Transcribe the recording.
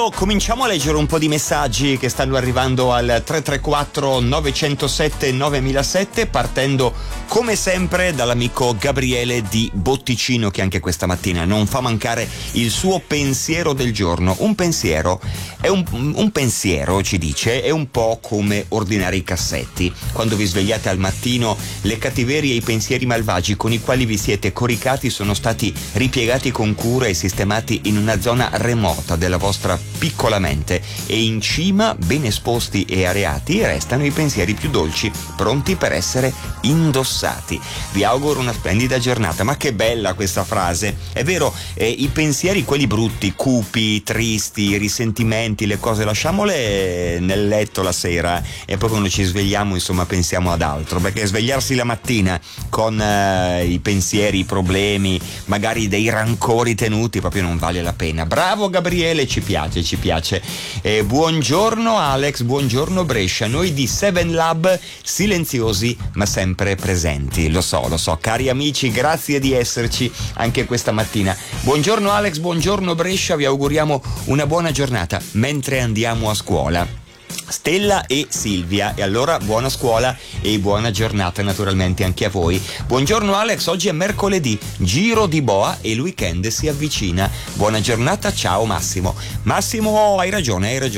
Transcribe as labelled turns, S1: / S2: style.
S1: Adesso cominciamo a leggere un po' di messaggi che stanno arrivando al 334 907 9007, partendo come sempre dall'amico Gabriele di Botticino, che anche questa mattina non fa mancare il suo pensiero del giorno. Un pensiero è un pensiero, ci dice, è un po' come ordinare i cassetti. Quando vi svegliate al mattino, le cattiverie e i pensieri malvagi con i quali vi siete coricati sono stati ripiegati con cura e sistemati in una zona remota della vostra piccola mente, e in cima, ben esposti e areati, restano i pensieri più dolci, pronti per essere indossati. Vi auguro una splendida giornata. Ma che bella questa frase! È vero, i pensieri, quelli brutti, cupi, tristi, i risentimenti, le cose, lasciamole nel letto la sera e poi quando ci svegliamo, insomma, pensiamo ad altro, perché svegliarsi la mattina con i pensieri, i problemi, magari dei rancori tenuti, proprio non vale la pena. Bravo Gabriele, ci piace, ci piace. Buongiorno Alex, buongiorno Brescia, noi di Seven Lab, silenziosi ma sempre presenti. Lo so, cari amici, grazie di esserci anche questa mattina. Buongiorno Alex, buongiorno Brescia, vi auguriamo una buona giornata mentre andiamo a scuola. Stella e Silvia, e allora buona scuola e buona giornata naturalmente anche a voi. Buongiorno Alex, oggi è mercoledì, giro di boa e il weekend si avvicina. Buona giornata, ciao Massimo. Massimo, hai ragione.